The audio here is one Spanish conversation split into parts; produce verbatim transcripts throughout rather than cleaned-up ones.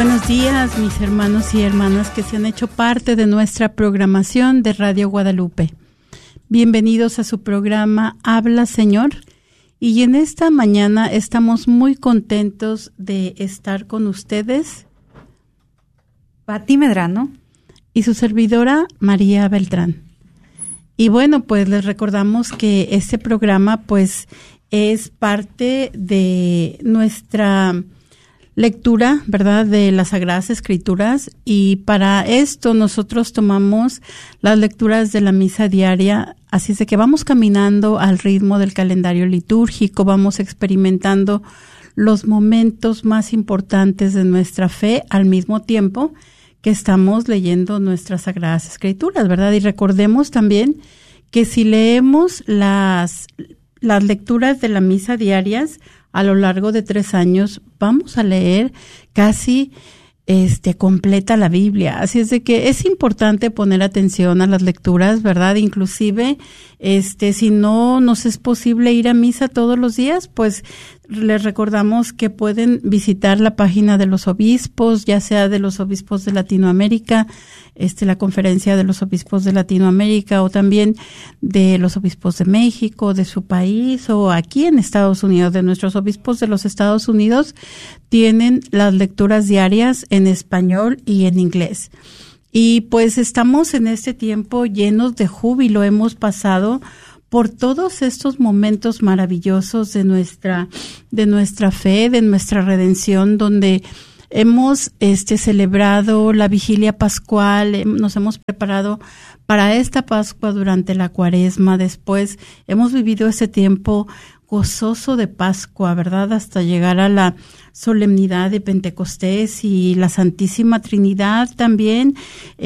buenos días, mis hermanos y hermanas que se han hecho parte de nuestra programación de Radio Guadalupe. Bienvenidos a su programa Habla Señor. Y en esta mañana estamos muy contentos de estar con ustedes, Pati Medrano y su servidora María Beltrán. Y bueno, pues les recordamos que este programa pues es parte de nuestra lectura, ¿verdad?, de las Sagradas Escrituras, y para esto nosotros tomamos las lecturas de la misa diaria, así es de que vamos caminando al ritmo del calendario litúrgico, vamos experimentando los momentos más importantes de nuestra fe al mismo tiempo que estamos leyendo nuestras Sagradas Escrituras, ¿verdad? Y recordemos también que si leemos las, las lecturas de la misa diarias a lo largo de tres años, vamos a leer casi este completa la Biblia. Así es de que es importante poner atención a las lecturas, ¿verdad? Inclusive, este, si no nos es posible ir a misa todos los días, pues les recordamos que pueden visitar la página de los obispos, ya sea de los obispos de Latinoamérica, este, la conferencia de los obispos de Latinoamérica, o también de los obispos de México, de su país, o aquí en Estados Unidos, de nuestros obispos de los Estados Unidos, tienen las lecturas diarias en español y en inglés. Y pues estamos en este tiempo llenos de júbilo, hemos pasado por todos estos momentos maravillosos de nuestra, de nuestra fe, de nuestra redención, donde hemos este celebrado la vigilia pascual, nos hemos preparado para esta Pascua durante la Cuaresma, después hemos vivido ese tiempo gozoso de Pascua, ¿verdad?, hasta llegar a la solemnidad de Pentecostés y la Santísima Trinidad también,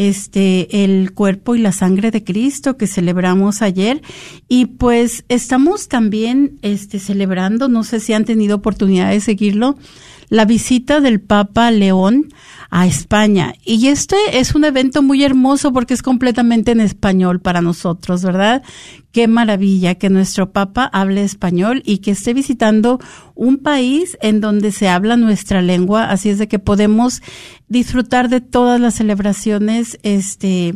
este, el cuerpo y la sangre de Cristo que celebramos ayer. Y pues estamos también este celebrando, no sé si han tenido oportunidad de seguirlo, la visita del Papa León a España. Y este es un evento muy hermoso porque es completamente en español para nosotros, ¿verdad? Qué maravilla que nuestro Papa hable español y que esté visitando un país en donde se habla nuestra lengua, así es de que podemos disfrutar de todas las celebraciones, este,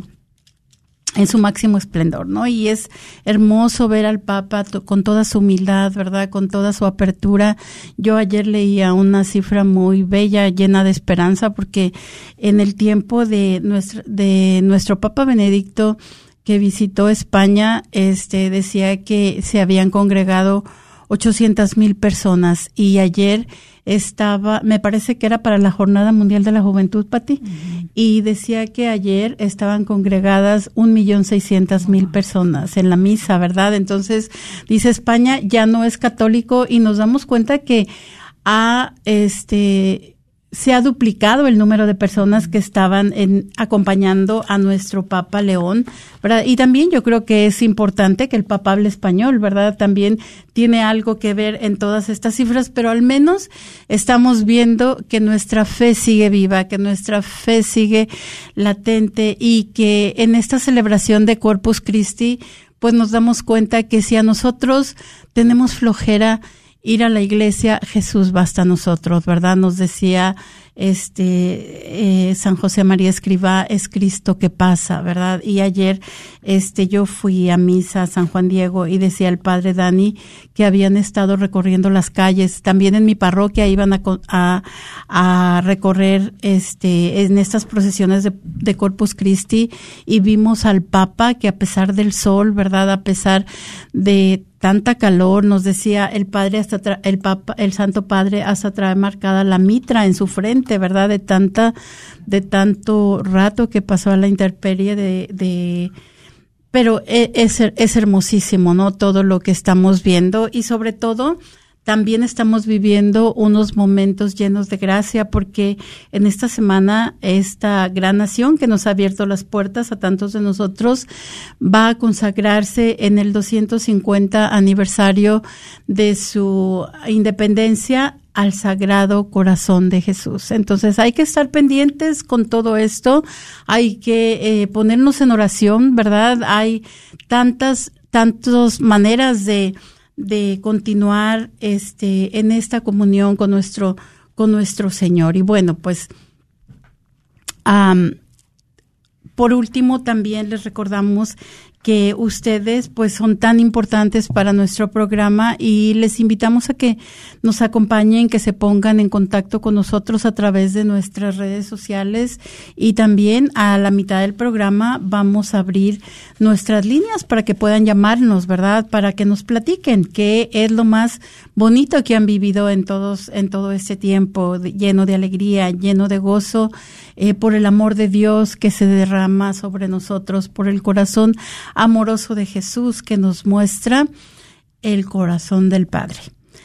en su máximo esplendor, ¿no? Y es hermoso ver al Papa to- con toda su humildad, ¿verdad?, con toda su apertura. Yo ayer leía una cifra muy bella, llena de esperanza, porque en el tiempo de nuestro, de nuestro Papa Benedicto, que visitó España, este, decía que se habían congregado ochocientas mil personas, y ayer estaba, me parece que era para la Jornada Mundial de la Juventud, Pati, uh-huh. Y decía que ayer estaban congregadas un millón seiscientas mil personas en la misa, ¿verdad? Entonces, dice, España ya no es católico, y nos damos cuenta que ha, este, se ha duplicado el número de personas que estaban en, acompañando a nuestro Papa León, ¿verdad? Y también yo creo que es importante que el Papa hable español, ¿verdad? También tiene algo que ver en todas estas cifras, pero al menos estamos viendo que nuestra fe sigue viva, que nuestra fe sigue latente, y que en esta celebración de Corpus Christi, pues nos damos cuenta que si a nosotros tenemos flojera ir a la iglesia, Jesús basta a nosotros, ¿verdad? Nos decía este eh, San José María Escrivá, es Cristo que pasa, ¿verdad? Y ayer este yo fui a misa a San Juan Diego y decía el padre Dani que habían estado recorriendo las calles, también en mi parroquia iban a a, a recorrer este en estas procesiones de, de Corpus Christi, y vimos al Papa que a pesar del sol, ¿verdad?, a pesar de tanta calor, nos decía el padre, hasta tra- el papa, el Santo Padre hasta trae marcada la mitra en su frente, ¿verdad?, de tanta, de tanto rato que pasó a la intemperie de, de, pero es, es hermosísimo, ¿no?, todo lo que estamos viendo, y sobre todo también estamos viviendo unos momentos llenos de gracia, porque en esta semana esta gran nación que nos ha abierto las puertas a tantos de nosotros va a consagrarse en el doscientos cincuenta aniversario de su independencia al Sagrado Corazón de Jesús. Entonces hay que estar pendientes con todo esto, hay que eh, ponernos en oración, ¿verdad? Hay tantas, tantas maneras de de continuar este en esta comunión con nuestro con nuestro Señor. Y bueno, pues Um, por último, también les recordamos que ustedes pues son tan importantes para nuestro programa y les invitamos a que nos acompañen, que se pongan en contacto con nosotros a través de nuestras redes sociales, y también a la mitad del programa vamos a abrir nuestras líneas para que puedan llamarnos, ¿verdad? Para que nos platiquen qué es lo más bonito que han vivido en todos en todo este tiempo, de, lleno de alegría, lleno de gozo, eh, por el amor de Dios que se derrama sobre nosotros, por el corazón amoroso de Jesús que nos muestra el corazón del Padre.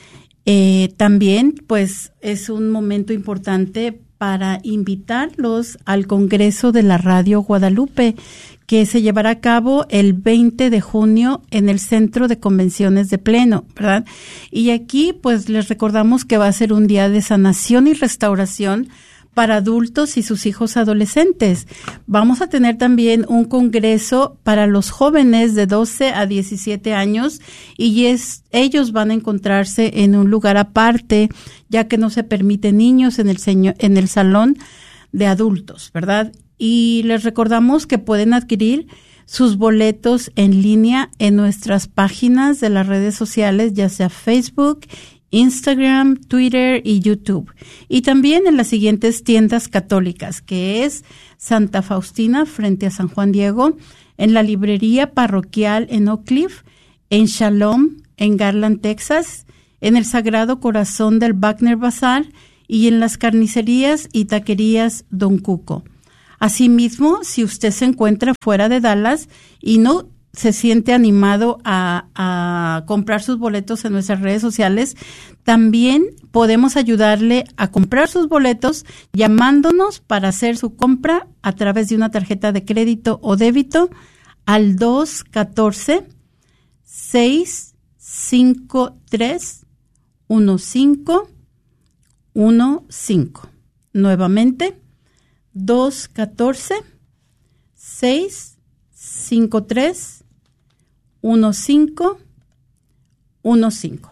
Eh, también, pues, es un momento importante para invitarlos al Congreso de la Radio Guadalupe, que se llevará a cabo el veinte de junio en el Centro de Convenciones de Pleno, ¿verdad? Y aquí, pues, les recordamos que va a ser un día de sanación y restauración para adultos y sus hijos adolescentes. Vamos a tener también un congreso para los jóvenes de doce a diecisiete años, y es, ellos van a encontrarse en un lugar aparte, ya que no se permite niños en el, seño, en el salón de adultos, ¿verdad? Y les recordamos que pueden adquirir sus boletos en línea en nuestras páginas de las redes sociales, ya sea Facebook, Instagram, Twitter y YouTube. Y también en las siguientes tiendas católicas, que es Santa Faustina frente a San Juan Diego, en la librería parroquial en Oak Cliff, en Shalom, en Garland, Texas, en el Sagrado Corazón del Wagner Bazar y en las carnicerías y taquerías Don Cuco. Asimismo, si usted se encuentra fuera de Dallas y no se siente animado a, a comprar sus boletos en nuestras redes sociales, también podemos ayudarle a comprar sus boletos llamándonos para hacer su compra a través de una tarjeta de crédito o débito al dos uno cuatro, seis cinco tres, uno cinco uno cinco. Nuevamente, dos uno cuatro, seis cinco tres, uno cinco uno cinco.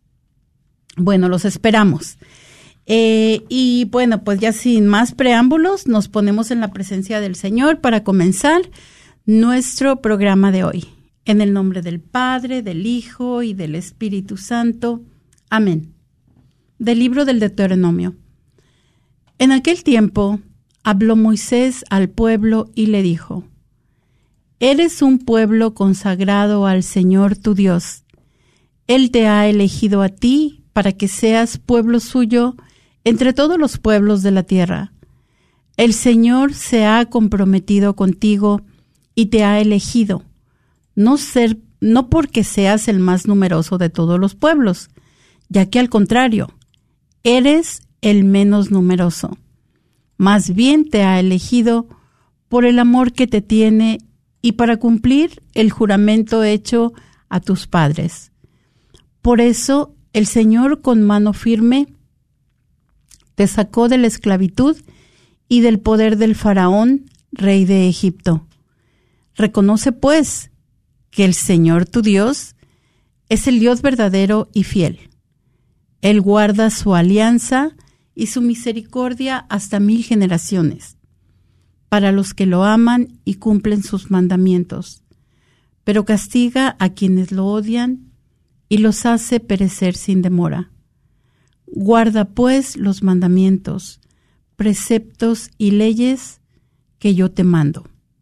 Bueno, los esperamos. Eh, y bueno, pues ya sin más preámbulos, nos ponemos en la presencia del Señor para comenzar nuestro programa de hoy. En el nombre del Padre, del Hijo y del Espíritu Santo. Amén. Del libro del Deuteronomio. En aquel tiempo habló Moisés al pueblo y le dijo: Eres un pueblo consagrado al Señor tu Dios. Él te ha elegido a ti para que seas pueblo suyo entre todos los pueblos de la tierra. El Señor se ha comprometido contigo y te ha elegido, no ser, no porque seas el más numeroso de todos los pueblos, ya que al contrario, eres el menos numeroso. Más bien te ha elegido por el amor que te tiene y para cumplir el juramento hecho a tus padres. Por eso el Señor con mano firme te sacó de la esclavitud y del poder del faraón, rey de Egipto. Reconoce pues que el Señor tu Dios es el Dios verdadero y fiel. Él guarda su alianza y su misericordia hasta mil generaciones, para los que lo aman y cumplen sus mandamientos, pero castiga a quienes lo odian y los hace perecer sin demora. Guarda pues los mandamientos, preceptos y leyes que yo te mando.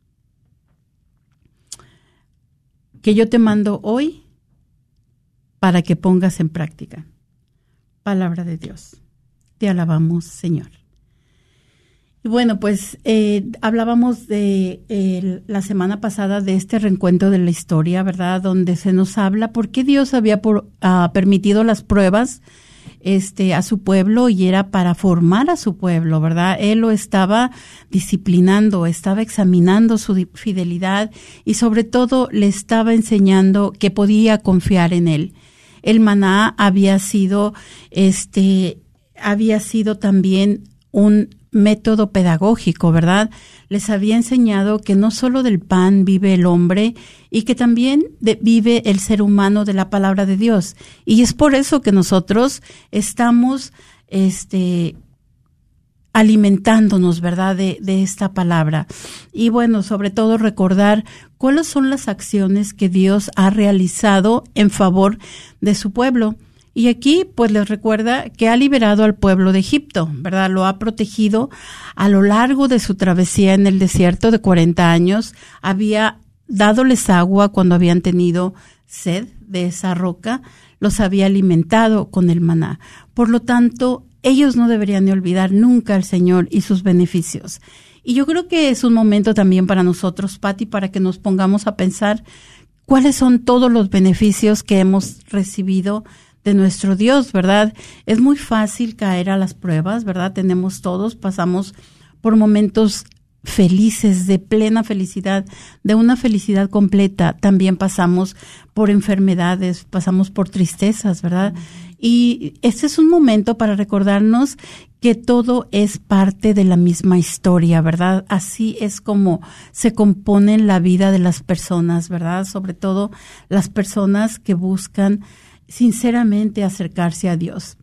Que yo te mando hoy para que pongas en práctica. Palabra de Dios. Te alabamos, Señor. Y bueno, pues eh, hablábamos de eh, la semana pasada de este reencuentro de la historia, ¿verdad? Donde se nos habla por qué Dios había por, uh, permitido las pruebas este, a su pueblo, y era para formar a su pueblo, ¿verdad? Él lo estaba disciplinando, estaba examinando su fidelidad y sobre todo le estaba enseñando que podía confiar en él. El maná había sido, este, había sido también un método pedagógico, ¿verdad? Les había enseñado que no solo del pan vive el hombre y que también de, vive el ser humano de la palabra de Dios. Y es por eso que nosotros estamos este, alimentándonos, ¿verdad?, de, de esta palabra. Y bueno, sobre todo recordar cuáles son las acciones que Dios ha realizado en favor de su pueblo. Y aquí, pues, les recuerda que ha liberado al pueblo de Egipto, ¿verdad? Lo ha protegido a lo largo de su travesía en el desierto de cuarenta años. Había dádоles agua cuando habían tenido sed de esa roca. Los había alimentado con el maná. Por lo tanto, ellos no deberían de olvidar nunca al Señor y sus beneficios. Y yo creo que es un momento también para nosotros, Pati, para que nos pongamos a pensar cuáles son todos los beneficios que hemos recibido de nuestro Dios, ¿verdad? Es muy fácil caer a las pruebas, ¿verdad? Tenemos todos, pasamos por momentos felices, de plena felicidad, de una felicidad completa. También pasamos por enfermedades, pasamos por tristezas, ¿verdad? Y este es un momento para recordarnos que todo es parte de la misma historia, ¿verdad? Así es como se compone la vida de las personas, ¿verdad? Sobre todo las personas que buscan sinceramente acercarse a Dios.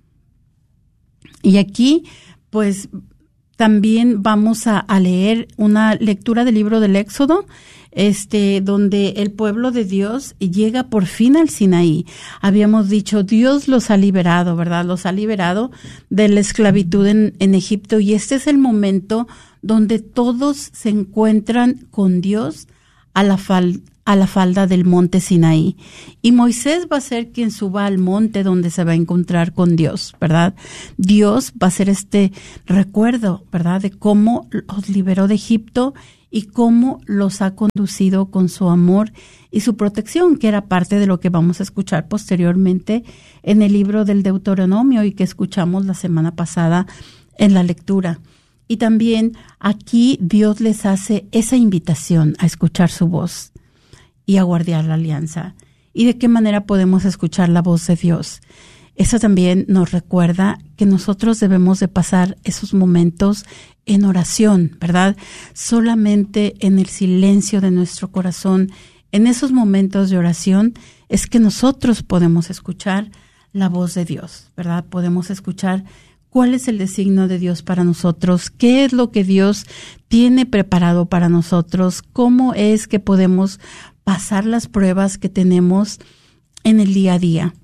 Y aquí, pues, también vamos a, a leer una lectura del libro del Éxodo, este, donde el pueblo de Dios llega por fin al Sinaí. Habíamos dicho, Dios los ha liberado, ¿verdad? Los ha liberado de la esclavitud en, en Egipto, y este es el momento donde todos se encuentran con Dios a la fal, a la falda del monte Sinaí. Y Moisés va a ser quien suba al monte donde se va a encontrar con Dios, ¿verdad? Dios va a ser este recuerdo, ¿verdad?, de cómo los liberó de Egipto y cómo los ha conducido con su amor y su protección, que era parte de lo que vamos a escuchar posteriormente en el libro del Deuteronomio y que escuchamos la semana pasada en la lectura. Y también aquí Dios les hace esa invitación a escuchar su voz y a guardar la alianza. ¿Y de qué manera podemos escuchar la voz de Dios? Eso también nos recuerda que nosotros debemos de pasar esos momentos en oración, ¿verdad? Solamente en el silencio de nuestro corazón, en esos momentos de oración, es que nosotros podemos escuchar la voz de Dios, ¿verdad? Podemos escuchar cuál es el designio de Dios para nosotros, qué es lo que Dios tiene preparado para nosotros, cómo es que podemos pasar las pruebas que tenemos en el día a día.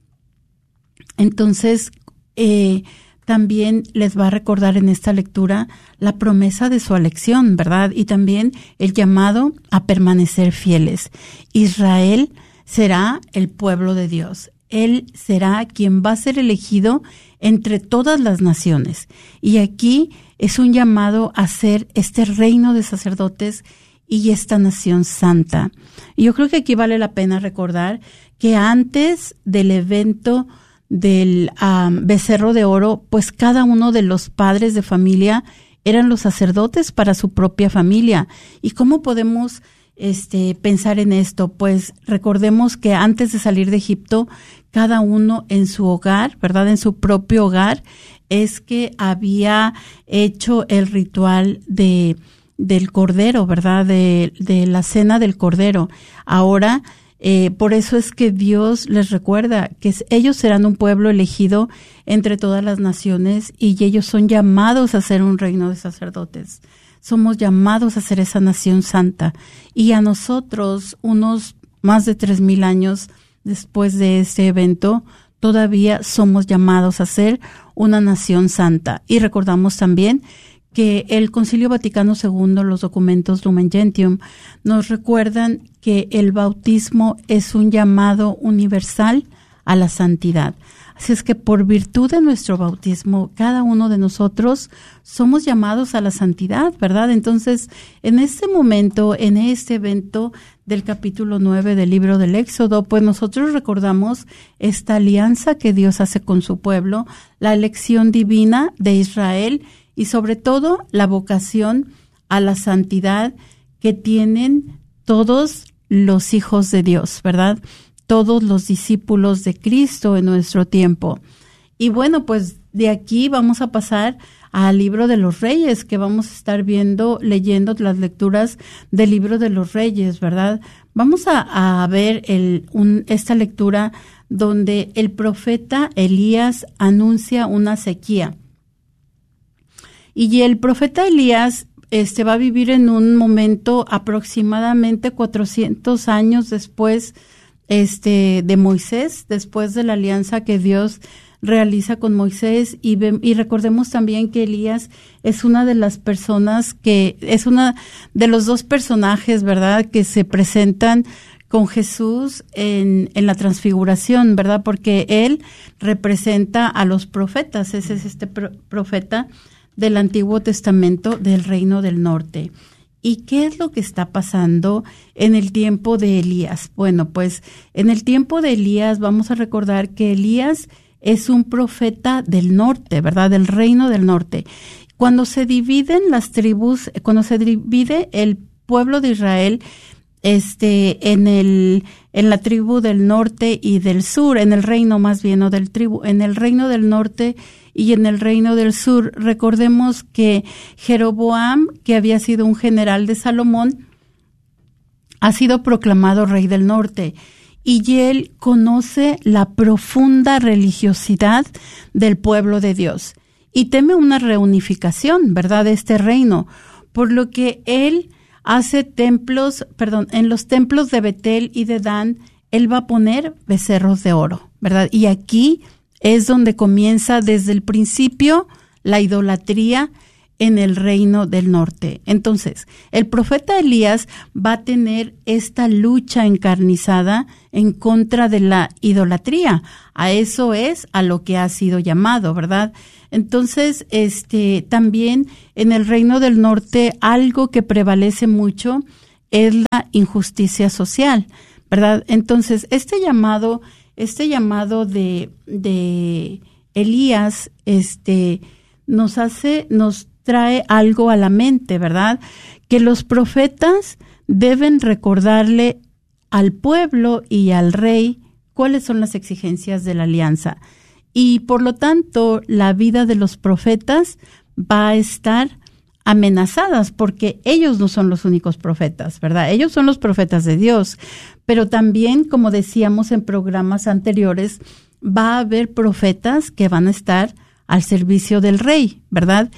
Entonces, eh, también les va a recordar en esta lectura la promesa de su elección, ¿verdad? Y también el llamado a permanecer fieles. Israel será el pueblo de Dios. Él será quien va a ser elegido entre todas las naciones. Y aquí es un llamado a ser este reino de sacerdotes y esta nación santa. Y yo creo que aquí vale la pena recordar que antes del evento del um, becerro de oro, pues cada uno de los padres de familia eran los sacerdotes para su propia familia. ¿Y cómo podemos este, pensar en esto? Pues recordemos que antes de salir de Egipto, cada uno en su hogar, ¿verdad? En su propio hogar, es que había hecho el ritual de del cordero, ¿verdad? De, de la cena del cordero. Ahora, eh, por eso es que Dios les recuerda que ellos serán un pueblo elegido entre todas las naciones y ellos son llamados a ser un reino de sacerdotes. Somos llamados a ser esa nación santa. Y a nosotros, unos más de tres mil años después de este evento, todavía somos llamados a ser una nación santa. Y recordamos también que el Concilio Vaticano segundo, los documentos Lumen Gentium, nos recuerdan que el bautismo es un llamado universal a la santidad. Así es que por virtud de nuestro bautismo, cada uno de nosotros somos llamados a la santidad, ¿verdad? Entonces, en este momento, en este evento del capítulo nueve del libro del Éxodo, pues nosotros recordamos esta alianza que Dios hace con su pueblo, la elección divina de Israel y sobre todo la vocación a la santidad que tienen todos los hijos de Dios, ¿verdad? Todos los discípulos de Cristo en nuestro tiempo. Y bueno, pues de aquí vamos a pasar al libro de los Reyes, que vamos a estar viendo, leyendo las lecturas del libro de los Reyes, ¿verdad? Vamos a, a ver el, un, esta lectura donde el profeta Elías anuncia una sequía. Y el profeta Elías este, va a vivir en un momento aproximadamente cuatrocientos años después este, de Moisés, después de la alianza que Dios realiza con Moisés, y, ve, y recordemos también que Elías es una de las personas que, es una de los dos personajes, ¿verdad?, que se presentan con Jesús en, en la transfiguración, ¿verdad?, porque él representa a los profetas, ese es este pro, profeta del Antiguo Testamento del Reino del Norte. ¿Y qué es lo que está pasando en el tiempo de Elías? Bueno, pues en el tiempo de Elías vamos a recordar que Elías es un profeta del norte, ¿verdad?, del Reino del Norte. Cuando se dividen las tribus, cuando se divide el pueblo de Israel, este, en el, en la tribu del norte y del sur, en el reino más bien, no del tribu, en el reino del norte y en el reino del sur, recordemos que Jeroboam, que había sido un general de Salomón, ha sido proclamado rey del norte. Y él conoce la profunda religiosidad del pueblo de Dios y teme una reunificación, ¿verdad?, de este reino, por lo que él hace templos, perdón, en los templos de Betel y de Dan, él va a poner becerros de oro, ¿verdad? Y aquí es donde comienza desde el principio la idolatría en el reino del norte. Entonces, el profeta Elías va a tener esta lucha encarnizada en contra de la idolatría. A eso es a lo que ha sido llamado, ¿verdad? Entonces, este, también en el reino del norte algo que prevalece mucho es la injusticia social, ¿verdad? Entonces, este llamado, este llamado de, de Elías, este, nos hace, nos trae algo a la mente, ¿verdad? Que los profetas deben recordarle al pueblo y al rey cuáles son las exigencias de la alianza. Y por lo tanto, la vida de los profetas va a estar amenazadas porque ellos no son los únicos profetas, ¿verdad? Ellos son los profetas de Dios, pero también, como decíamos en programas anteriores, va a haber profetas que van a estar al servicio del rey, ¿verdad?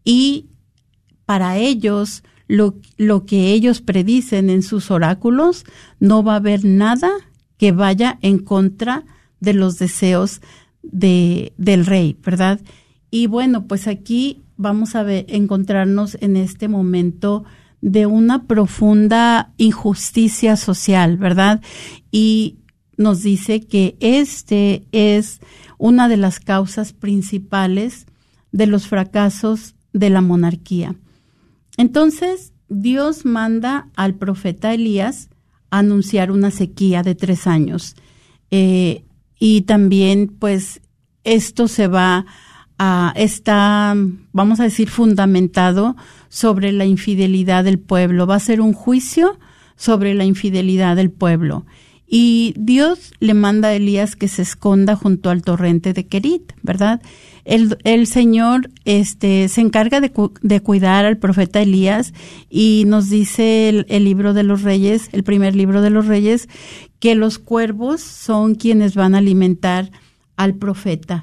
Y para ellos, lo, lo que ellos predicen en sus oráculos, no va a haber nada que vaya en contra de los deseos de, del rey, ¿verdad? Y bueno, pues aquí vamos a ver, encontrarnos en este momento de una profunda injusticia social, ¿verdad? Y nos dice que este es una de las causas principales de los fracasos de la monarquía. Entonces, Dios manda al profeta Elías a anunciar una sequía de tres años. Eh, y también, pues, esto se va a, está, vamos a decir, fundamentado sobre la infidelidad del pueblo. Va a ser un juicio sobre la infidelidad del pueblo. Y Dios le manda a Elías que se esconda junto al torrente de Querit, ¿verdad? El, el Señor este, se encarga de, cu- de cuidar al profeta Elías, y nos dice el, el libro de los Reyes, el primer libro de los Reyes, que los cuervos son quienes van a alimentar al profeta.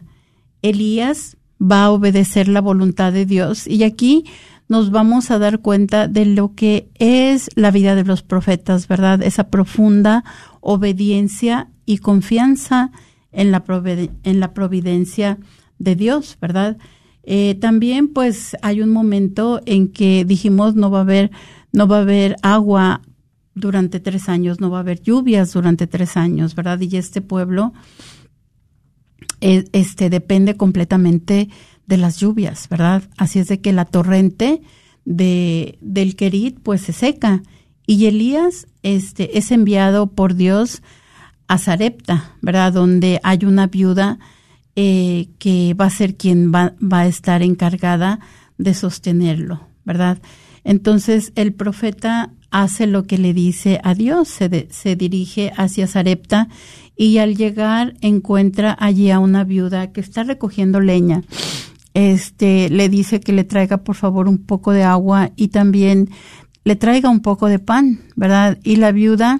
Elías va a obedecer la voluntad de Dios, y aquí nos vamos a dar cuenta de lo que es la vida de los profetas, ¿verdad? Esa profunda obediencia y confianza en la, providen- en la providencia de Dios, ¿verdad? Eh, también, pues, hay un momento en que dijimos no va a haber, no va a haber agua durante tres años, no va a haber lluvias durante tres años, ¿verdad? Y este pueblo, eh, este, depende completamente de las lluvias, ¿verdad? Así es de que la torrente de, del Querit, pues, se seca. Y Elías, este, es enviado por Dios a Sarepta, ¿verdad? Donde hay una viuda eh, que va a ser quien va, va a estar encargada de sostenerlo, ¿verdad? Entonces, el profeta hace lo que le dice a Dios, se, de, se dirige hacia Sarepta, y al llegar encuentra allí a una viuda que está recogiendo leña. Este, le dice que le traiga por favor un poco de agua y también le traiga un poco de pan, ¿verdad? Y la viuda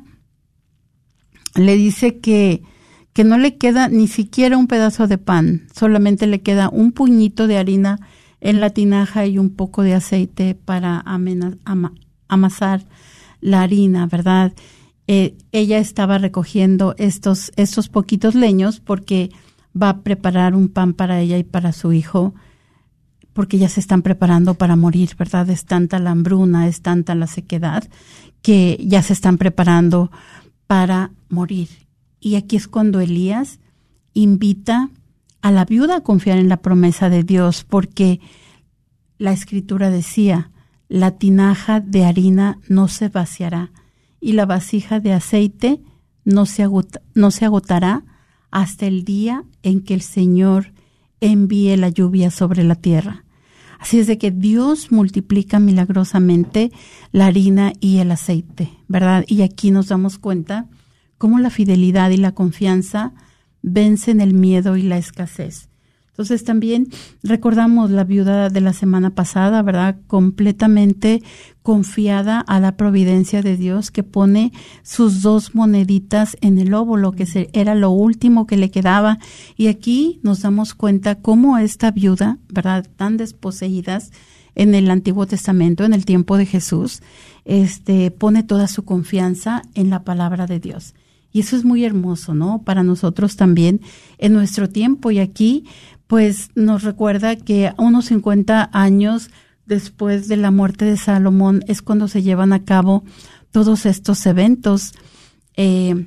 le dice que, que no le queda ni siquiera un pedazo de pan, solamente le queda un puñito de harina en la tinaja hay un poco de aceite para amena, ama, amasar la harina, ¿verdad? Eh, ella estaba recogiendo estos, estos poquitos leños porque va a preparar un pan para ella y para su hijo, porque ya se están preparando para morir, ¿verdad? Es tanta la hambruna, es tanta la sequedad, que ya se están preparando para morir. Y aquí es cuando Elías invita a la viuda a confiar en la promesa de Dios, porque la Escritura decía, la tinaja de harina no se vaciará y la vasija de aceite no se agota, no se agotará hasta el día en que el Señor envíe la lluvia sobre la tierra. Así es de que Dios multiplica milagrosamente la harina y el aceite, ¿verdad? Y aquí nos damos cuenta cómo la fidelidad y la confianza vencen el miedo y la escasez. Entonces también recordamos la viuda de la semana pasada, ¿verdad? Completamente confiada a la providencia de Dios, que pone sus dos moneditas en el óvulo, que era lo último que le quedaba. Y aquí nos damos cuenta cómo esta viuda, ¿verdad? Tan desposeídas en el Antiguo Testamento, en el tiempo de Jesús, este, pone toda su confianza en la palabra de Dios. Y eso es muy hermoso, ¿no? Para nosotros también en nuestro tiempo. Y aquí, pues, nos recuerda que unos cincuenta años después de la muerte de Salomón es cuando se llevan a cabo todos estos eventos. Eh,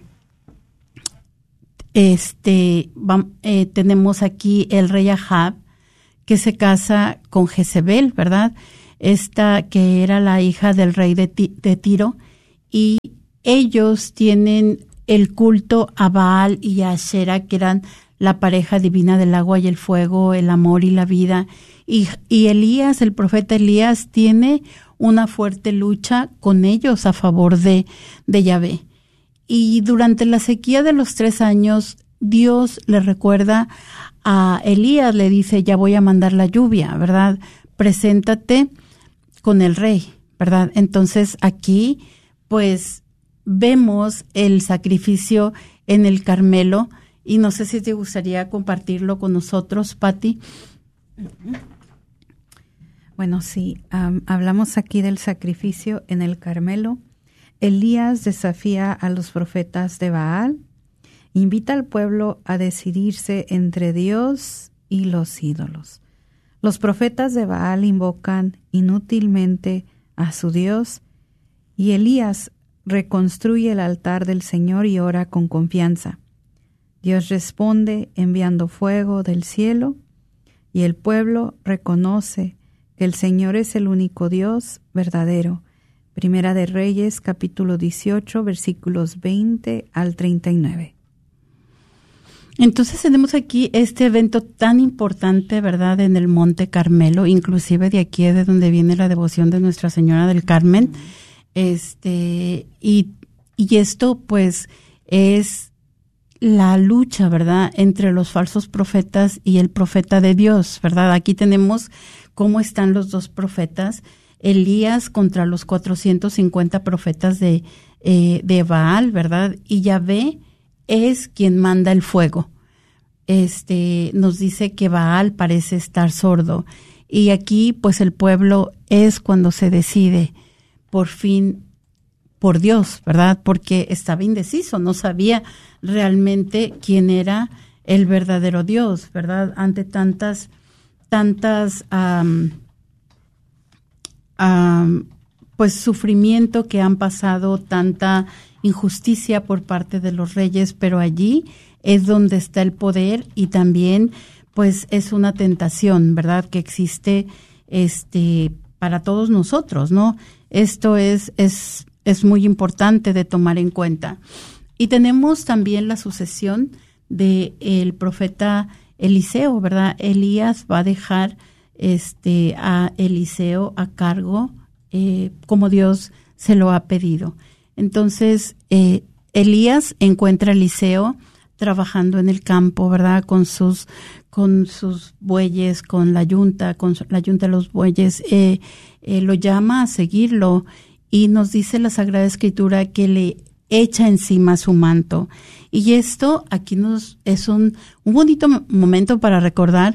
este, eh, tenemos aquí el rey Ahab, que se casa con Jezebel, ¿verdad? Esta que era la hija del rey de, de Tiro. Y ellos tienen el culto a Baal y a Asherah, que eran la pareja divina del agua y el fuego, el amor y la vida. Y, y Elías, el profeta Elías, tiene una fuerte lucha con ellos a favor de, de Yahvé. Y durante la sequía de los tres años, Dios le recuerda a Elías, le dice, ya voy a mandar la lluvia, ¿verdad? Preséntate con el rey, ¿verdad? Entonces aquí, pues, vemos el sacrificio en el Carmelo, y no sé si te gustaría compartirlo con nosotros, Pati. Bueno, sí, um, hablamos aquí del sacrificio en el Carmelo. Elías desafía a los profetas de Baal, invita al pueblo a decidirse entre Dios y los ídolos. Los profetas de Baal invocan inútilmente a su Dios, y Elías reconstruye el altar del Señor y ora con confianza. Dios responde enviando fuego del cielo, y el pueblo reconoce que el Señor es el único Dios verdadero. Primera de Reyes, capítulo dieciocho, versículos veinte al treinta y nueve. Entonces tenemos aquí este evento tan importante, ¿verdad?, en el Monte Carmelo, inclusive de aquí es de donde viene la devoción de Nuestra Señora del Carmen. Este, y, y esto pues es la lucha, ¿verdad?, entre los falsos profetas y el profeta de Dios, ¿verdad? Aquí tenemos cómo están los dos profetas, Elías contra los cuatrocientos cincuenta profetas de, eh, de Baal, ¿verdad? Y Yahvé es quien manda el fuego. Este, nos dice que Baal parece estar sordo. Y aquí, pues, el pueblo es cuando se decide, por fin, por Dios, ¿verdad? Porque estaba indeciso, no sabía realmente quién era el verdadero Dios, ¿verdad? Ante tantas, tantas, um, um, pues, sufrimiento que han pasado, tanta injusticia por parte de los reyes, pero allí es donde está el poder y también, pues, es una tentación, ¿verdad? Que existe, este, para todos nosotros, ¿no? Esto es, es, es muy importante de tomar en cuenta. Y tenemos también la sucesión de el profeta Eliseo, ¿verdad? Elías va a dejar este a Eliseo a cargo eh, como Dios se lo ha pedido. Entonces, eh, Elías encuentra a Eliseo trabajando en el campo, ¿verdad? Con sus con sus bueyes, con la yunta, con la yunta de los bueyes, eh, eh, lo llama a seguirlo y nos dice la Sagrada Escritura que le echa encima su manto. Y esto aquí nos es un, un bonito momento para recordar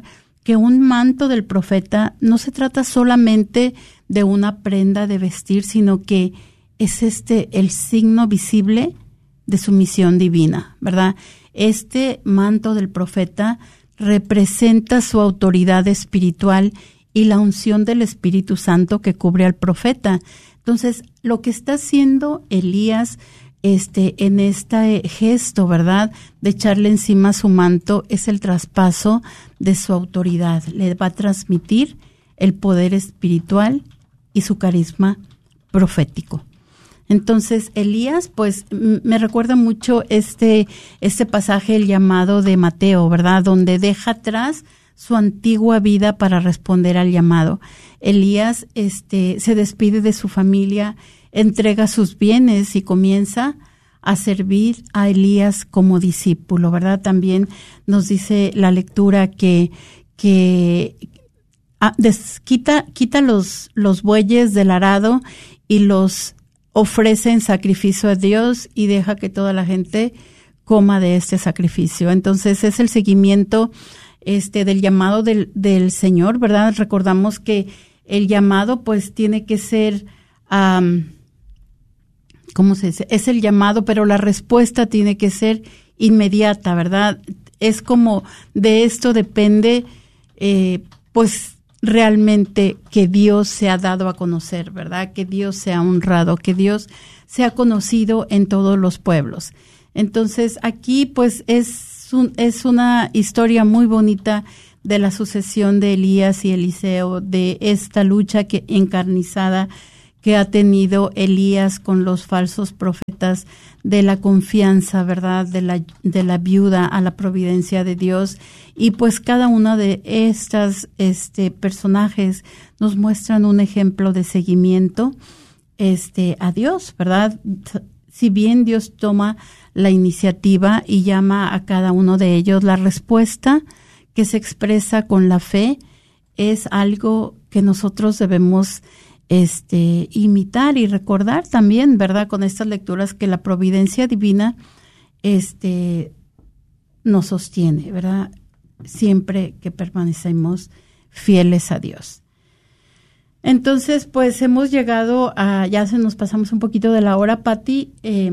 que un manto del profeta no se trata solamente de una prenda de vestir, sino que es este el signo visible de su misión divina, ¿verdad? Este manto del profeta representa su autoridad espiritual y la unción del Espíritu Santo que cubre al profeta. Entonces, lo que está haciendo Elías este, en este gesto, ¿verdad?, de echarle encima su manto, es el traspaso de su autoridad. Le va a transmitir el poder espiritual y su carisma profético. Entonces, Elías, pues, me recuerda mucho este, este pasaje, el llamado de Mateo, ¿verdad?, donde deja atrás su antigua vida para responder al llamado. Elías, este, se despide de su familia, entrega sus bienes y comienza a servir a Elías como discípulo, ¿verdad? También nos dice la lectura que, que ah, des, quita, quita los, los bueyes del arado y los ofrece en sacrificio a Dios y deja que toda la gente coma de este sacrificio. Entonces es el seguimiento este del llamado del, del Señor, ¿verdad? Recordamos que el llamado pues tiene que ser, um, ¿cómo se dice? Es el llamado, pero la respuesta tiene que ser inmediata, ¿verdad? Es como de esto depende eh, pues realmente que Dios se ha dado a conocer, ¿verdad? Que Dios sea honrado, que Dios sea conocido en todos los pueblos. Entonces, aquí pues es, un, es una historia muy bonita de la sucesión de Elías y Eliseo, de esta lucha que encarnizada que ha tenido Elías con los falsos profetas, de la confianza, ¿verdad?, de la, de la viuda a la providencia de Dios. Y pues cada uno de estos este, personajes nos muestran un ejemplo de seguimiento este, a Dios, ¿verdad? Si bien Dios toma la iniciativa y llama a cada uno de ellos, la respuesta que se expresa con la fe es algo que nosotros debemos este imitar y recordar también, ¿verdad?, con estas lecturas, que la providencia divina este nos sostiene, ¿verdad?, siempre que permanecemos fieles a Dios. Entonces, pues hemos llegado a, ya se nos pasamos un poquito de la hora, Pati. Eh,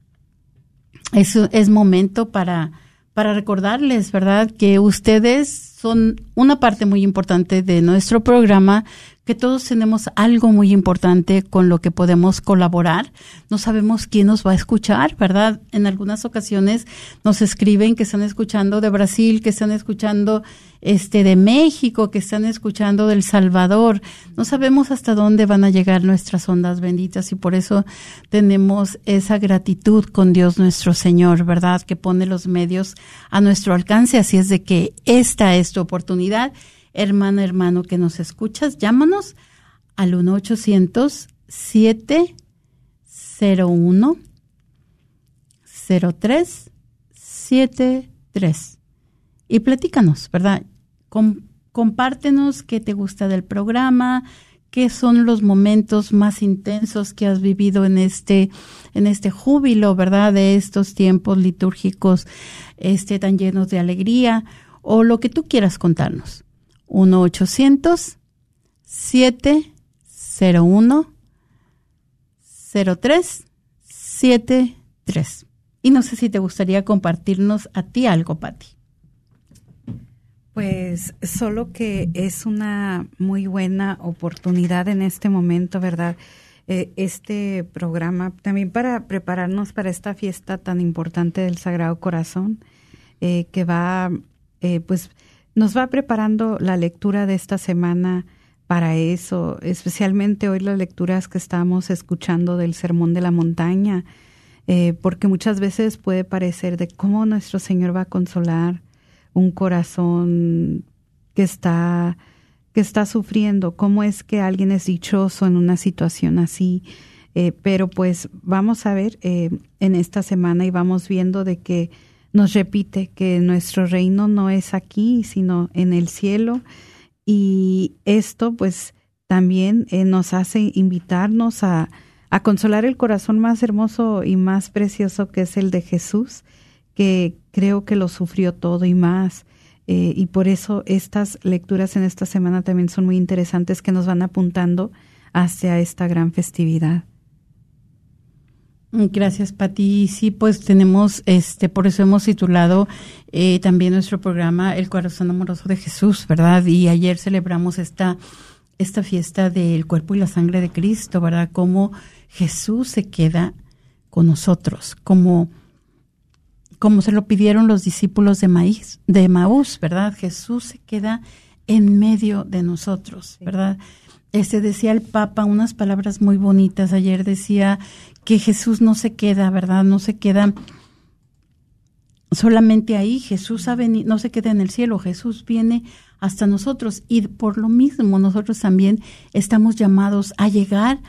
es, es momento para, para recordarles, ¿verdad?, que ustedes son una parte muy importante de nuestro programa, que todos tenemos algo muy importante con lo que podemos colaborar. No sabemos quién nos va a escuchar, ¿verdad? En algunas ocasiones nos escriben que están escuchando de Brasil, que están escuchando este de México, que están escuchando de El Salvador. No sabemos hasta dónde van a llegar nuestras ondas benditas y por eso tenemos esa gratitud con Dios nuestro Señor, ¿verdad?, que pone los medios a nuestro alcance. Así es de que esta es tu oportunidad. Hermana, hermano que nos escuchas, llámanos al uno ochocientos, siete cero uno, cero tres siete tres y platícanos, ¿verdad? Com- compártenos qué te gusta del programa, qué son los momentos más intensos que has vivido en este, en este júbilo, ¿verdad?, de estos tiempos litúrgicos este, tan llenos de alegría, o lo que tú quieras contarnos. uno ochocientos, siete cero uno, cero tres siete tres. Y no sé si te gustaría compartirnos a ti algo, Pati. Pues solo que es una muy buena oportunidad en este momento, ¿verdad? Eh, este programa también para prepararnos para esta fiesta tan importante del Sagrado Corazón, eh, que va, eh, pues, nos va preparando la lectura de esta semana para eso, especialmente hoy las lecturas que estamos escuchando del Sermón de la Montaña, eh, porque muchas veces puede parecer de cómo nuestro Señor va a consolar un corazón que está, que está sufriendo, cómo es que alguien es dichoso en una situación así, eh, pero pues vamos a ver eh, en esta semana y vamos viendo de que nos repite que nuestro reino no es aquí, sino en el cielo. Y esto pues también eh, nos hace invitarnos a, a consolar el corazón más hermoso y más precioso, que es el de Jesús, que creo que lo sufrió todo y más Eh, y por eso estas lecturas en esta semana también son muy interesantes, que nos van apuntando hacia esta gran festividad. Gracias, Pati. Sí, pues tenemos, este, por eso hemos titulado eh, también nuestro programa El Corazón Amoroso de Jesús, ¿verdad? Y ayer celebramos esta, esta fiesta del cuerpo y la sangre de Cristo, ¿verdad? Cómo Jesús se queda con nosotros, como, como se lo pidieron los discípulos de Maíz, de Maús, ¿verdad? Jesús se queda en medio de nosotros, ¿verdad? Este decía el Papa unas palabras muy bonitas. Ayer decía que Jesús no se queda, ¿verdad? No se queda solamente ahí. Jesús ha venido, no se queda en el cielo. Jesús viene hasta nosotros y por lo mismo nosotros también estamos llamados a llegar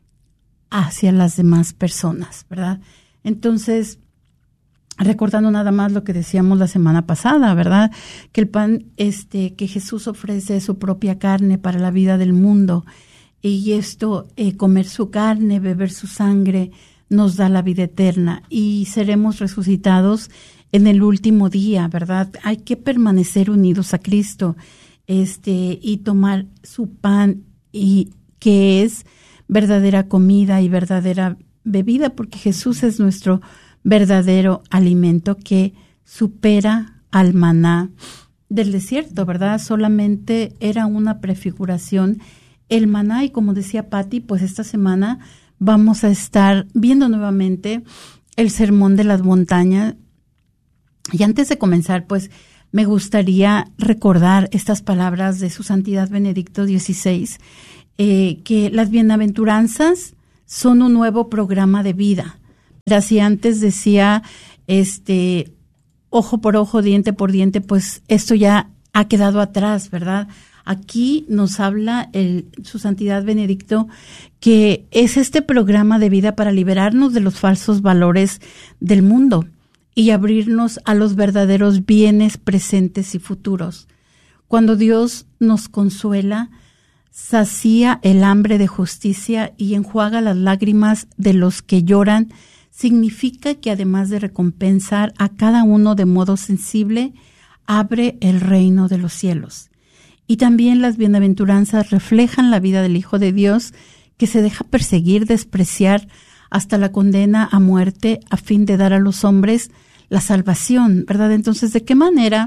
hacia las demás personas, ¿verdad? Entonces, recordando nada más lo que decíamos la semana pasada, ¿verdad? Que el pan, este, que Jesús ofrece su propia carne para la vida del mundo. Y esto, eh, comer su carne, beber su sangre, nos da la vida eterna y seremos resucitados en el último día, ¿verdad? Hay que permanecer unidos a Cristo, este, y tomar su pan, y que es verdadera comida y verdadera bebida, porque Jesús es nuestro verdadero alimento que supera al maná del desierto, ¿verdad? Solamente era una prefiguración el maná, y como decía Pati, pues esta semana vamos a estar viendo nuevamente el Sermón de las Montañas. Y antes de comenzar, pues me gustaría recordar estas palabras de su Santidad Benedicto dieciséis, eh, que las bienaventuranzas son un nuevo programa de vida. Si antes decía, este, ojo por ojo, diente por diente, pues esto ya ha quedado atrás, ¿verdad? Aquí nos habla el, su Santidad Benedicto que es este programa de vida para liberarnos de los falsos valores del mundo y abrirnos a los verdaderos bienes presentes y futuros. Cuando Dios nos consuela, sacía el hambre de justicia y enjuaga las lágrimas de los que lloran, significa que además de recompensar a cada uno de modo sensible, abre el reino de los cielos. Y también las bienaventuranzas reflejan la vida del Hijo de Dios, que se deja perseguir, despreciar hasta la condena a muerte a fin de dar a los hombres la salvación, ¿verdad? Entonces, ¿de qué manera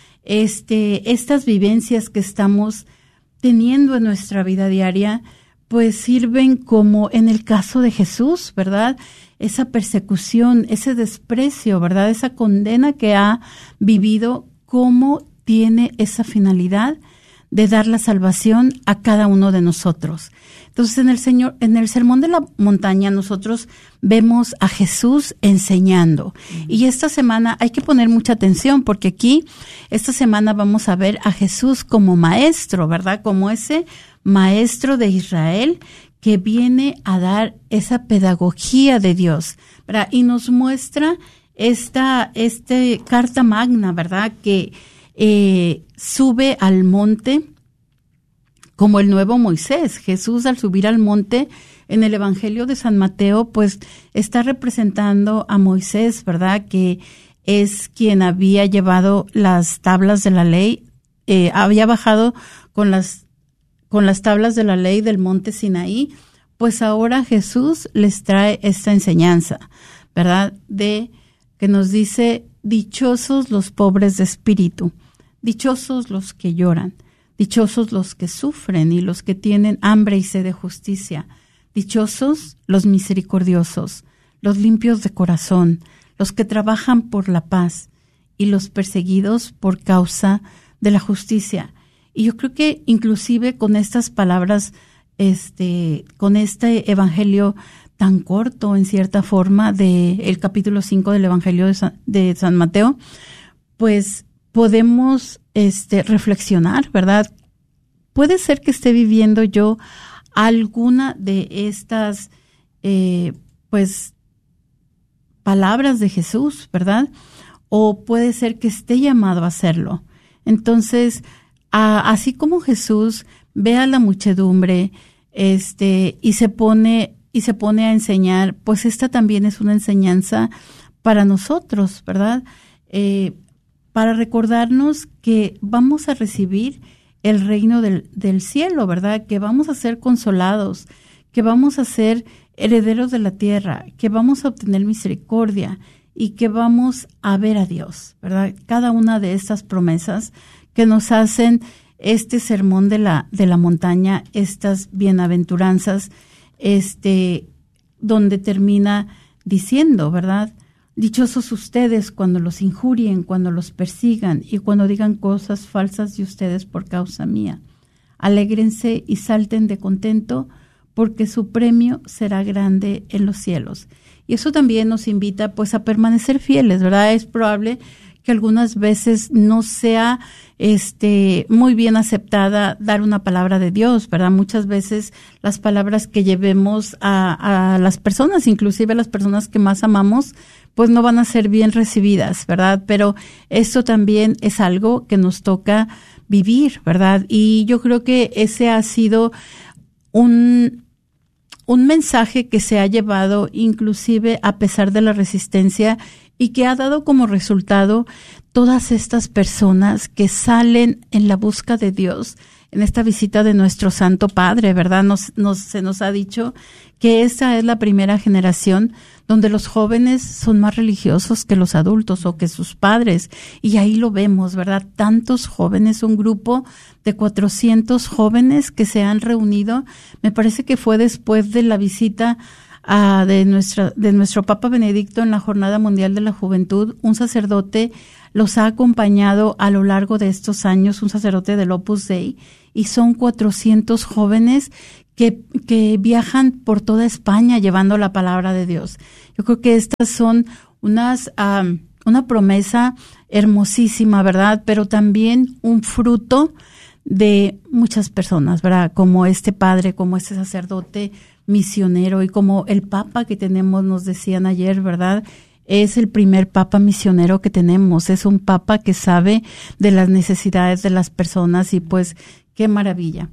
este, estas vivencias que estamos teniendo en nuestra vida diaria, pues sirven como en el caso de Jesús, ¿verdad? Esa persecución, ese desprecio, ¿verdad? Esa condena que ha vivido, ¿cómo tiene esa finalidad de dar la salvación a cada uno de nosotros? Entonces, en el Señor, en el Sermón de la Montaña, nosotros vemos a Jesús enseñando. Uh-huh. Y esta semana hay que poner mucha atención, porque aquí, esta semana vamos a ver a Jesús como maestro, ¿verdad? Como ese maestro de Israel que viene a dar esa pedagogía de Dios, ¿verdad? Y nos muestra esta, este carta magna, ¿verdad? Que eh, sube al monte como el nuevo Moisés. Jesús, al subir al monte en el Evangelio de San Mateo, pues está representando a Moisés, ¿verdad? Que es quien había llevado las tablas de la ley, eh, había bajado con las con las tablas de la ley del monte Sinaí. Pues ahora Jesús les trae esta enseñanza, ¿verdad? De que nos dice: dichosos los pobres de espíritu, dichosos los que lloran, dichosos los que sufren y los que tienen hambre y sed de justicia, dichosos los misericordiosos, los limpios de corazón, los que trabajan por la paz y los perseguidos por causa de la justicia. Y yo creo que inclusive con estas palabras, este, con este evangelio tan corto en cierta forma de el capítulo cinco del Evangelio de San, de San Mateo, pues podemos este, reflexionar, ¿verdad? Puede ser que esté viviendo yo alguna de estas, eh, pues, palabras de Jesús, ¿verdad? O puede ser que esté llamado a hacerlo. Entonces, a, así como Jesús ve a la muchedumbre, este, y se pone, y se pone a enseñar, pues esta también es una enseñanza para nosotros, ¿verdad? Eh, para recordarnos que vamos a recibir el reino del, del cielo, ¿verdad? Que vamos a ser consolados, que vamos a ser herederos de la tierra, que vamos a obtener misericordia y que vamos a ver a Dios, ¿verdad? Cada una de estas promesas que nos hacen este sermón de la, de la montaña, estas bienaventuranzas, este, donde termina diciendo, ¿verdad? Dichosos ustedes cuando los injurien, cuando los persigan y cuando digan cosas falsas de ustedes por causa mía. Alégrense y salten de contento, porque su premio será grande en los cielos. Y eso también nos invita pues a permanecer fieles, ¿verdad? Es probable que algunas veces no sea este muy bien aceptada dar una palabra de Dios, ¿verdad? Muchas veces las palabras que llevemos a, a las personas, inclusive a las personas que más amamos, pues no van a ser bien recibidas, ¿verdad? Pero esto también es algo que nos toca vivir, ¿verdad? Y yo creo que ese ha sido un un mensaje que se ha llevado inclusive a pesar de la resistencia y que ha dado como resultado todas estas personas que salen en la busca de Dios en esta visita de nuestro Santo Padre, ¿verdad? Nos, nos, se nos ha dicho que esta es la primera generación donde los jóvenes son más religiosos que los adultos o que sus padres. Y ahí lo vemos, ¿verdad? Tantos jóvenes, un grupo de cuatrocientos jóvenes que se han reunido. Me parece que fue después de la visita uh, de, nuestra, de nuestro Papa Benedicto en la Jornada Mundial de la Juventud. Un sacerdote los ha acompañado a lo largo de estos años, un sacerdote del Opus Dei, y son cuatrocientos jóvenes que, que viajan por toda España llevando la palabra de Dios. Yo creo que estas son unas, um, una promesa hermosísima, ¿verdad? Pero también un fruto de muchas personas, ¿verdad? Como este padre, como este sacerdote misionero y como el Papa que tenemos, nos decían ayer, ¿verdad? Es el primer Papa misionero que tenemos, es un Papa que sabe de las necesidades de las personas y pues qué maravilla.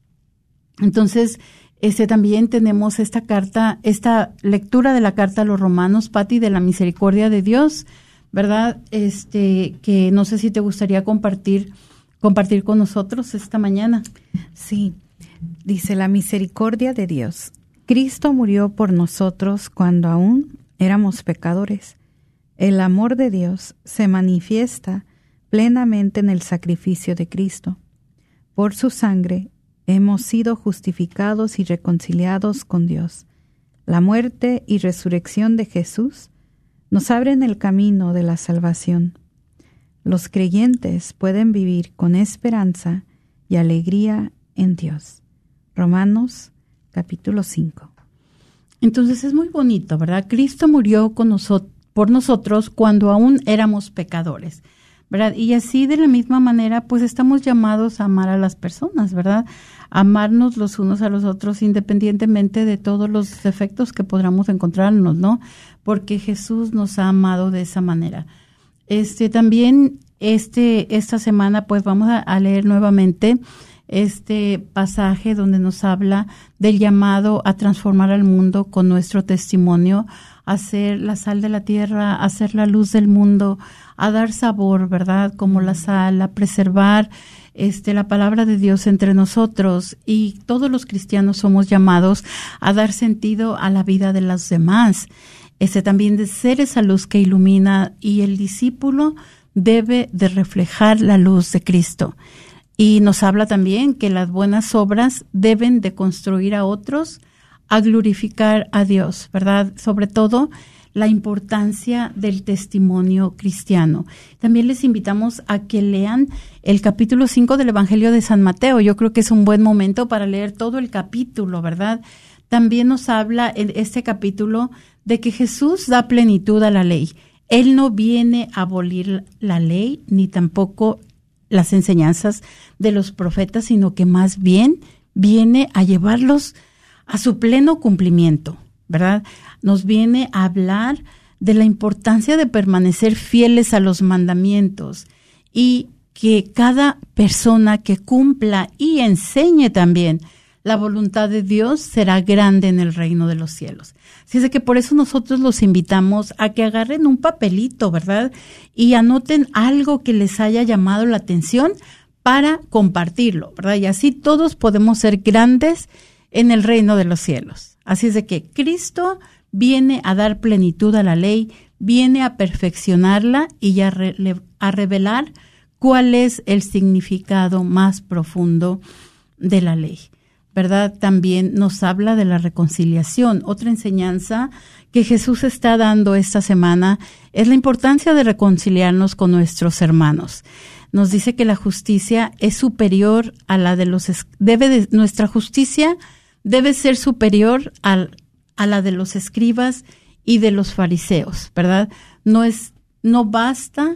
Entonces, este también tenemos esta carta, esta lectura de la carta a los Romanos, Pati, de la misericordia de Dios, ¿verdad? Este, que no sé si te gustaría compartir, compartir con nosotros esta mañana. Sí, dice la misericordia de Dios. Cristo murió por nosotros cuando aún éramos pecadores. El amor de Dios se manifiesta plenamente en el sacrificio de Cristo. Por su sangre hemos sido justificados y reconciliados con Dios. La muerte y resurrección de Jesús nos abren el camino de la salvación. Los creyentes pueden vivir con esperanza y alegría en Dios. Romanos capítulo cinco. Entonces es muy bonito, ¿verdad? Cristo murió con nosotros, por nosotros cuando aún éramos pecadores, ¿verdad? Y así de la misma manera, pues estamos llamados a amar a las personas, ¿verdad? Amarnos los unos a los otros independientemente de todos los defectos que podamos encontrarnos, ¿no? Porque Jesús nos ha amado de esa manera. Este también este esta semana pues vamos a, a leer nuevamente este pasaje donde nos habla del llamado a transformar al mundo con nuestro testimonio, a ser la sal de la tierra, a ser la luz del mundo, a dar sabor, ¿verdad? Como la sal, a preservar este la palabra de Dios entre nosotros, y todos los cristianos somos llamados a dar sentido a la vida de los demás. Este también de ser esa luz que ilumina, y el discípulo debe de reflejar la luz de Cristo. Y nos habla también que las buenas obras deben de construir a otros a glorificar a Dios, ¿verdad? Sobre todo la importancia del testimonio cristiano. También les invitamos a que lean el capítulo cinco del Evangelio de San Mateo. Yo creo que es un buen momento para leer todo el capítulo, ¿verdad? También nos habla en este capítulo de que Jesús da plenitud a la ley. Él no viene a abolir la ley, ni tampoco las enseñanzas de los profetas, sino que más bien viene a llevarlos a su pleno cumplimiento, ¿verdad? Nos viene a hablar de la importancia de permanecer fieles a los mandamientos, y que cada persona que cumpla y enseñe también la voluntad de Dios será grande en el reino de los cielos. Así es de que por eso nosotros los invitamos a que agarren un papelito, ¿verdad? Y anoten algo que les haya llamado la atención para compartirlo, ¿verdad? Y así todos podemos ser grandes en el reino de los cielos. Así es de que Cristo viene a dar plenitud a la ley, viene a perfeccionarla y a, re, a revelar cuál es el significado más profundo de la ley, ¿verdad? También nos habla de la reconciliación. Otra enseñanza que Jesús está dando esta semana es la importancia de reconciliarnos con nuestros hermanos. Nos dice que la justicia es superior a la de los debe de, nuestra justicia debe ser superior al, a la de los escribas y de los fariseos, ¿verdad? No es no basta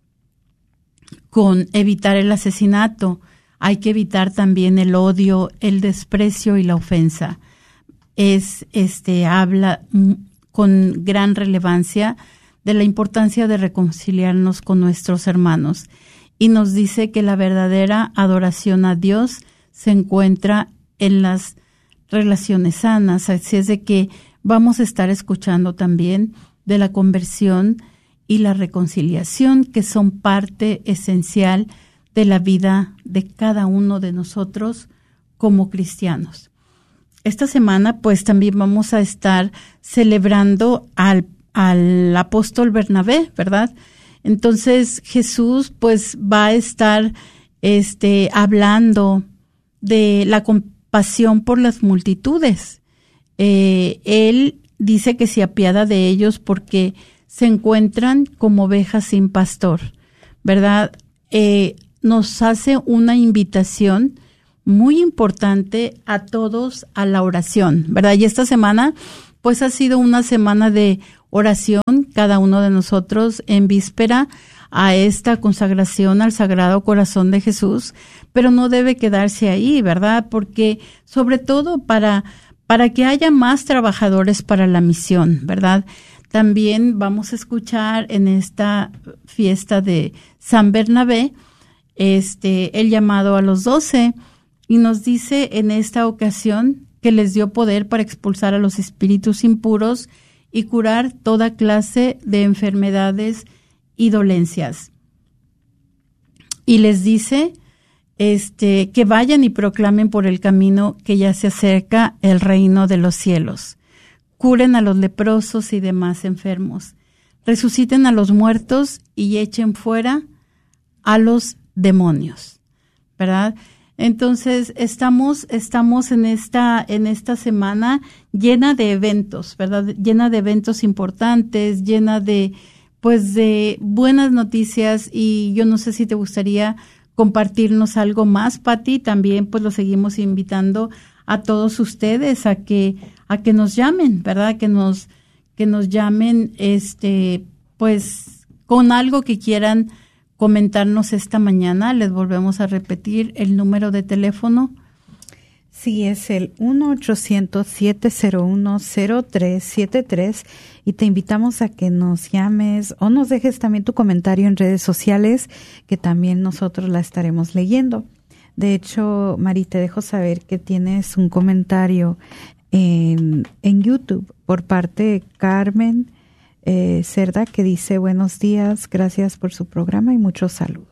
con evitar el asesinato, hay que evitar también el odio, el desprecio y la ofensa. Es este habla con gran relevancia de la importancia de reconciliarnos con nuestros hermanos y nos dice que la verdadera adoración a Dios se encuentra en las relaciones sanas. Así es de que vamos a estar escuchando también de la conversión y la reconciliación, que son parte esencial de la vida de cada uno de nosotros como cristianos. Esta semana, pues, también vamos a estar celebrando al, al apóstol Bernabé, ¿verdad? Entonces, Jesús, pues, va a estar este, hablando de la compasión por las multitudes. Eh, él dice que se apiada de ellos porque se encuentran como ovejas sin pastor, ¿verdad? Eh, nos hace una invitación muy importante a todos a la oración, ¿verdad? Y esta semana, pues ha sido una semana de oración, cada uno de nosotros en víspera a esta consagración al Sagrado Corazón de Jesús, pero no debe quedarse ahí, ¿verdad? Porque sobre todo para, para que haya más trabajadores para la misión, ¿verdad? También vamos a escuchar en esta fiesta de San Bernabé este el llamado a los doce y nos dice en esta ocasión que les dio poder para expulsar a los espíritus impuros y curar toda clase de enfermedades y dolencias. Y les dice este que vayan y proclamen por el camino que ya se acerca el reino de los cielos. Curen a los leprosos y demás enfermos. Resuciten a los muertos y echen fuera a los demonios, ¿verdad? Entonces estamos estamos en esta en esta semana llena de eventos, ¿verdad? Llena de eventos importantes, llena de pues de buenas noticias y yo no sé si te gustaría compartirnos algo más, Pati. También pues lo seguimos invitando a todos ustedes a que a que nos llamen, ¿verdad? Que nos que nos llamen este pues con algo que quieran comentarnos esta mañana. Les volvemos a repetir el número de teléfono. Sí, es el uno ochocientos, siete cero uno, cero tres siete tres y te invitamos a que nos llames o nos dejes también tu comentario en redes sociales, que también nosotros la estaremos leyendo. De hecho, Mari, te dejo saber que tienes un comentario en, en YouTube por parte de Carmen eh, Cerda, que dice: buenos días, gracias por su programa y muchos saludos.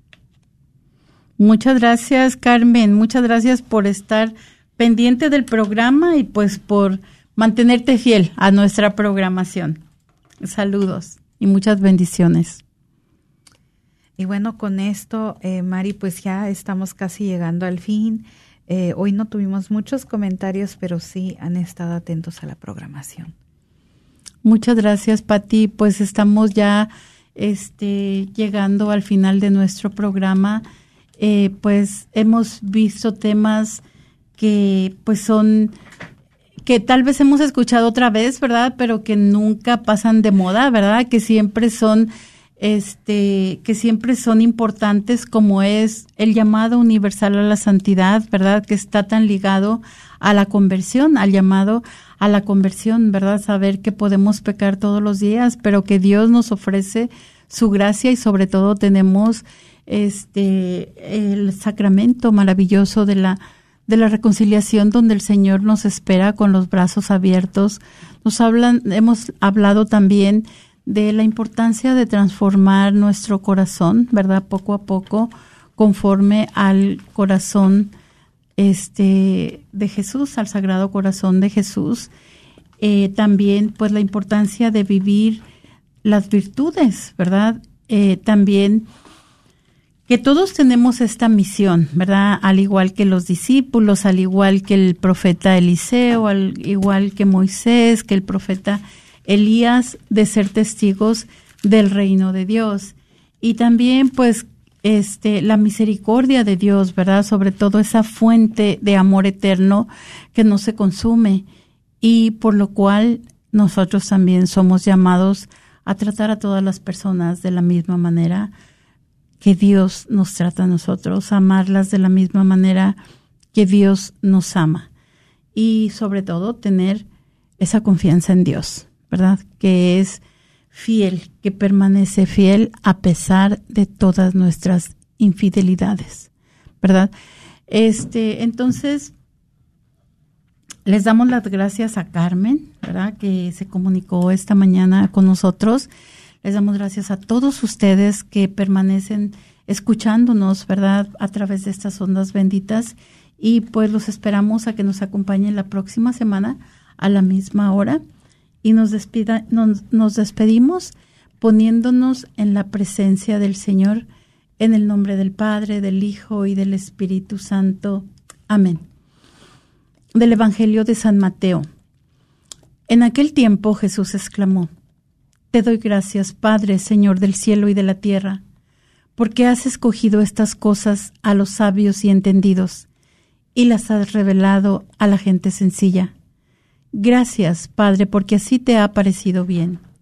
Muchas gracias, Carmen. Muchas gracias por estar pendiente del programa y pues por mantenerte fiel a nuestra programación. Saludos y muchas bendiciones. Y bueno, con esto, eh, Mari, pues ya estamos casi llegando al fin. Eh, hoy no tuvimos muchos comentarios, pero sí han estado atentos a la programación. Muchas gracias, Pati. Pues estamos ya este, llegando al final de nuestro programa. Eh, pues hemos visto temas que pues son, que tal vez hemos escuchado otra vez, ¿verdad? Pero que nunca pasan de moda, ¿verdad? Que siempre son este, que siempre son importantes, como es el llamado universal a la santidad, ¿verdad? Que está tan ligado a la conversión, al llamado a la conversión, ¿verdad? Saber que podemos pecar todos los días, pero que Dios nos ofrece su gracia y sobre todo tenemos este el sacramento maravilloso de la de la reconciliación donde el Señor nos espera con los brazos abiertos. Nos hablan, hemos hablado también de la importancia de transformar nuestro corazón, ¿verdad? Poco a poco, conforme al corazón este de Jesús, al Sagrado Corazón de Jesús. Eh, también, pues, la importancia de vivir las virtudes, ¿verdad? Eh, también que todos tenemos esta misión, ¿verdad? Al igual que los discípulos, al igual que el profeta Eliseo, al igual que Moisés, que el profeta Elías, de ser testigos del reino de Dios. Y también, pues, este, la misericordia de Dios, ¿verdad? Sobre todo esa fuente de amor eterno que no se consume, y por lo cual nosotros también somos llamados a tratar a todas las personas de la misma manera que Dios nos trata a nosotros, amarlas de la misma manera que Dios nos ama. Y sobre todo tener esa confianza en Dios, ¿verdad? Que es fiel, que permanece fiel a pesar de todas nuestras infidelidades, ¿verdad? Este, entonces, les damos las gracias a Carmen, ¿verdad? Que se comunicó esta mañana con nosotros. Les damos gracias a todos ustedes que permanecen escuchándonos, ¿verdad? A través de estas ondas benditas. Y pues los esperamos a que nos acompañen la próxima semana a la misma hora. Y nos, despida, nos, nos despedimos poniéndonos en la presencia del Señor, en el nombre del Padre, del Hijo y del Espíritu Santo. Amén. Del Evangelio de San Mateo. En aquel tiempo Jesús exclamó: Te doy gracias, Padre, Señor del cielo y de la tierra, porque has escogido estas cosas a los sabios y entendidos, y las has revelado a la gente sencilla. Gracias, Padre, porque así te ha parecido bien.